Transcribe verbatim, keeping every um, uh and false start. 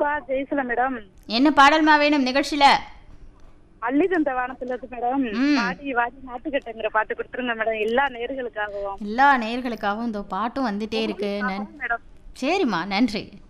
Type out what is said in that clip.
ரூபா ஜெயசல மேடம். என்ன பாடல்மா வேணும் நிகழ்ச்சியில? அள்ளி தந்த வானத்துல இருந்து மேடம். ம். வாடி வாடி நாட்டுக்கட்டைங்கிற பாட்டு கொடுத்துருங்க மேடம், எல்லா நேர்களுக்காகவும். எல்லா நேயர்களுக்காகவும் இந்த பாட்டும் வந்துட்டே இருக்கு. நன் மேடம் சரிம்மா, நன்றி.